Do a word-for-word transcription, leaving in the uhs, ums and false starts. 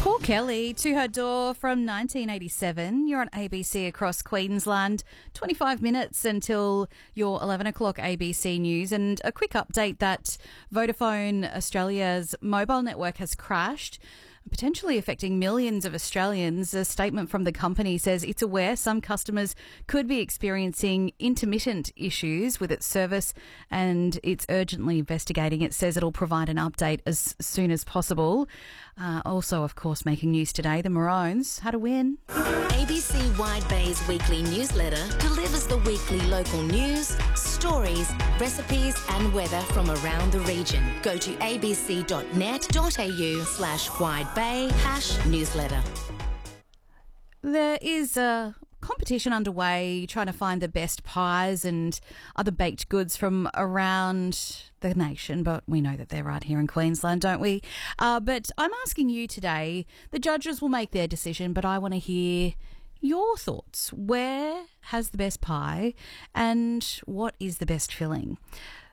Paul Kelly, To Her Door from nineteen eighty-seven. You're on A B C across Queensland. twenty-five minutes until your eleven o'clock A B C News. And a quick update that Vodafone Australia's mobile network has crashed, potentially affecting millions of Australians. A statement from the company says it's aware some customers could be experiencing intermittent issues with its service and it's urgently investigating. It says it'll provide an update as soon as possible. Uh, also, of course, making news today, the Maroons had a win. A B C Wide Bay's weekly newsletter delivers the weekly local news, stories, recipes and weather from around the region. Go to abc.net.au slash wide bay hash newsletter. There is a competition underway trying to find the best pies and other baked goods from around the nation, but we know that they're right here in Queensland, don't we? Uh, but I'm asking you today, the judges will make their decision, but I want to hear your thoughts. Where has the best pie and what is the best filling?